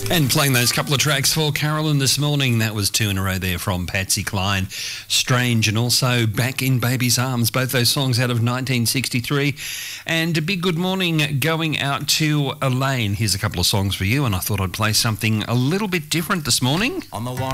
And playing those couple of tracks for Carolyn this morning, that was two in a row there from Patsy Cline, Strange, and also Back in Baby's Arms, both those songs out of 1963. And a big good morning going out to Elaine. Here's a couple of songs for you, and I thought I'd play something a little bit different this morning. On the